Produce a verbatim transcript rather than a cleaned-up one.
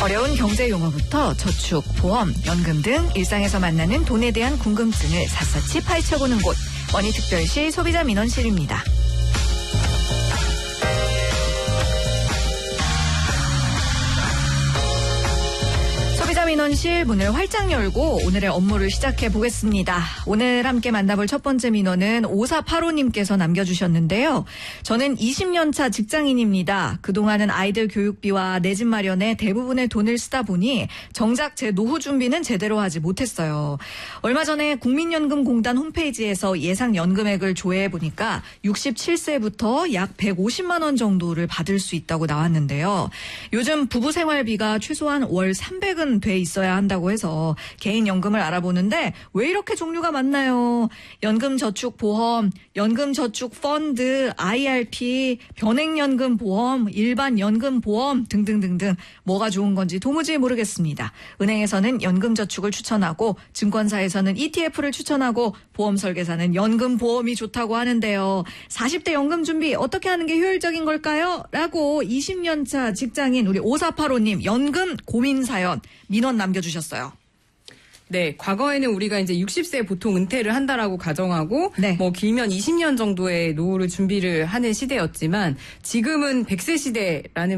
어려운 경제 용어부터 저축, 보험, 연금 등 일상에서 만나는 돈에 대한 궁금증을 샅샅이 파헤쳐보는 곳. 머니특별시 소비자민원실입니다. 소비자민원실 문을 활짝 열고 오늘의 업무를 시작해 보겠습니다. 오늘 함께 만나볼 첫 번째 민원은 오사팔오님께서 남겨주셨는데요. 저는 이십 년 차 직장인입니다. 그동안은 아이들 교육비와 내 집 마련에 대부분의 돈을 쓰다 보니 정작 제 노후 준비는 제대로 하지 못했어요. 얼마 전에 국민연금공단 홈페이지에서 예상 연금액을 조회해 보니까 육십칠 세부터 약 백오십만 원 정도를 받을 수 있다고 나왔는데요. 요즘 부부 생활비가 최소한 월 삼백은 돼 있어야 한다고 해서 개인연금을 알아보는데 왜 이렇게 종류가 많나요? 연금저축보험, 연금저축펀드, 아이알피, 변액연금보험, 일반연금보험 등등등등 뭐가 좋은 건지 도무지 모르겠습니다. 은행에서는 연금저축을 추천하고 증권사에서는 이티에프를 추천하고 보험설계사는 연금보험이 좋다고 하는데요. 사십 대 연금 준비 어떻게 하는 게 효율적인 걸까요? 라고 이십 년 차 직장인 우리 오사팔오님 연금 고민 사연 민원 남겨주셨어요. 네, 과거에는 우리가 이제 육십 세 보통 은퇴를 한다라고 가정하고, 네. 뭐 길면 이십 년 정도의 노후를 준비를 하는 시대였지만, 지금은 백 세 시대라는